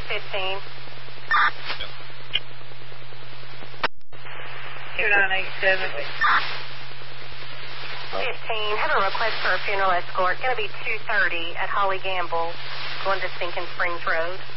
15. 2987. 15. Have a request for a funeral escort. Going to be 2:30 at Holly Gamble, going to Sinking Springs Road.